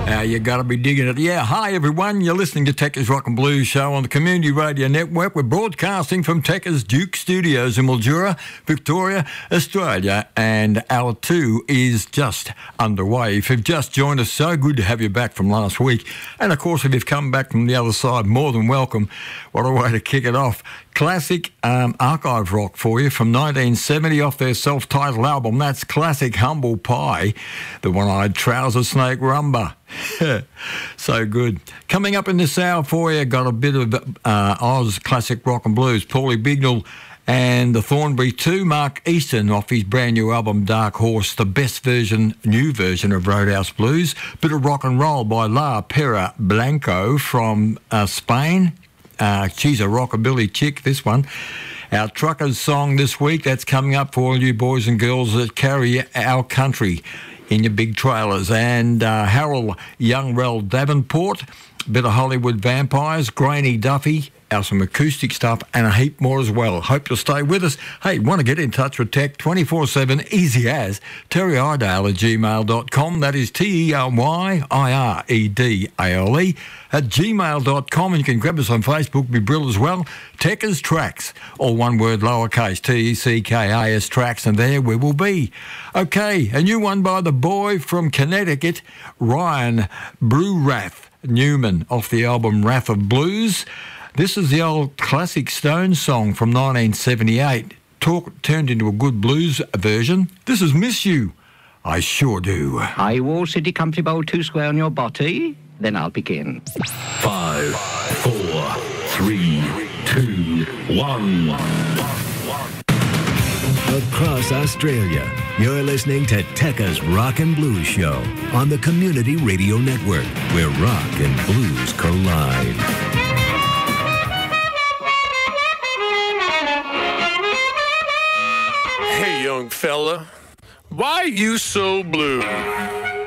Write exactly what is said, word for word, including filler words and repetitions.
Uh, you got to be digging it. Yeah, hi everyone. You're listening to Tekka's Rock and Blues Show on the Community Radio Network. We're broadcasting from Tekka's Duke Studios in Mildura, Victoria, Australia, and hour two is just underway. If you've just joined us, so good to have you back from last week. And of course, if you've come back from the other side, more than welcome. What a way to kick it off. Classic um, archive rock for you from nineteen seventy off their self-titled album. That's Classic Humble Pie, the one-eyed trouser snake rumba. So good. Coming up in this hour for you, got a bit of uh, Oz classic rock and blues. Paulie Bignell and the Thornbury two, Mark Easton off his brand new album Dark Horse, the best version, new version of Roadhouse Blues. Bit of rock and roll by La Pera Blanco from uh, Spain. Uh, she's a rockabilly chick, this one. Our truckers song this week, that's coming up for all you boys and girls that carry our country in your big trailers. And uh, Harold Youngrell Davenport, bit of Hollywood Vampires, Grainy Duffy, our some acoustic stuff, and a heap more as well. Hope you'll stay with us. Hey, want to get in touch with Tech twenty-four seven, easy as, terry idale at gmail dot com. That is T E R Y I R E D A L E at gmail dot com. And you can grab us on Facebook, be brill as well. Tekka's Tracks, all one word, lowercase, T E C K A S Tracks, and there we will be. Okay, a new one by the boy from Connecticut, Ryan Brewrath Newman, off the album Wrath of Blues. This is the old classic Stones song from nineteen seventy-eight, talk, turned into a good blues version. This is Miss You. I sure do. Are you all city country bowl two square on your body? Then I'll begin. Five, four, three, two, one. Across Australia, you're listening to Tekka's Rock and Blues Show on the Community Radio Network, where rock and blues collide. Hey, young fella, why you so blue?